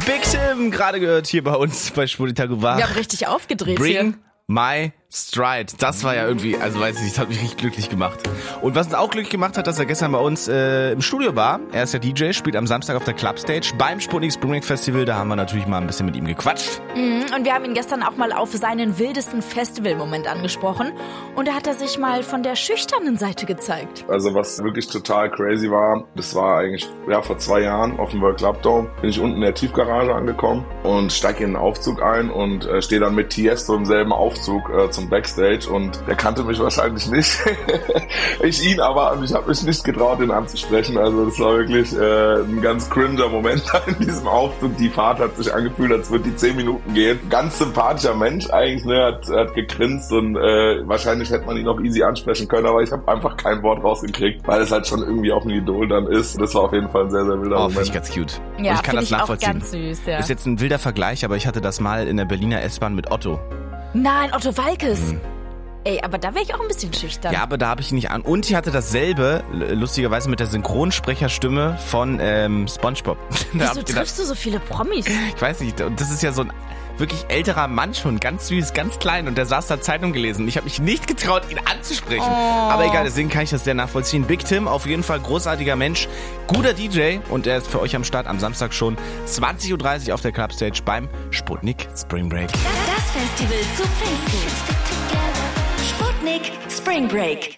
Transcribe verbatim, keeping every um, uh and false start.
Big Tim, gerade gehört hier bei uns bei Sputnik Tagovar. Wir haben richtig aufgedreht Bring hier. My Stride. Das war ja irgendwie, also weiß ich nicht, das hat mich richtig glücklich gemacht. Und was uns auch glücklich gemacht hat, dass er gestern bei uns äh, im Studio war. Er ist ja D J, spielt am Samstag auf der Clubstage beim Sputnik Spring Break Festival. Da haben wir natürlich mal ein bisschen mit ihm gequatscht. Mhm, und wir haben ihn gestern auch mal auf seinen wildesten Festivalmoment angesprochen. Und da hat er sich mal von der schüchternen Seite gezeigt. Also was wirklich total crazy war, das war eigentlich ja vor zwei Jahren auf dem World Club Dome. Bin ich unten in der Tiefgarage angekommen und steige in den Aufzug ein und äh, stehe dann mit Tiesto im selben Aufzug äh, zum Backstage und der kannte mich wahrscheinlich nicht. Ich ihn aber und ich habe mich nicht getraut, ihn anzusprechen. Also das war wirklich äh, ein ganz cringer Moment in diesem Aufzug. Die Fahrt hat sich angefühlt, als würde die zehn Minuten gehen. Ganz sympathischer Mensch eigentlich, ne, hat, hat gegrinst und äh, wahrscheinlich hätte man ihn auch easy ansprechen können, aber ich habe einfach kein Wort rausgekriegt, weil es halt schon irgendwie auch ein Idol dann ist. Das war auf jeden Fall ein sehr, sehr wilder Oh, Moment. finde ich ganz cute. Ja, und ich kann das ich nachvollziehen. auch ganz süß, ja. Ist jetzt ein wilder Vergleich, aber ich hatte das mal in der Berliner S-Bahn mit Otto. Nein, Otto Walkes. Mhm. Ey, aber da wäre ich auch ein bisschen schüchtern. Ja, aber da habe ich ihn nicht an. Und ich hatte dasselbe, lustigerweise mit der Synchronsprecherstimme von ähm, SpongeBob. Wieso triffst du so viele Promis? Ich weiß nicht, und das ist ja so ein wirklich älterer Mann schon, ganz süß, ganz klein und der saß da Zeitung gelesen und ich habe mich nicht getraut, ihn anzusprechen. Oh. Aber egal, deswegen kann ich das sehr nachvollziehen. Big Tim, auf jeden Fall großartiger Mensch, guter D J und er ist für euch am Start am Samstag schon zwanzig Uhr dreißig auf der Clubstage beim Sputnik Spring Break. Das Festival zu Pfingsten. Sputnik Spring Break.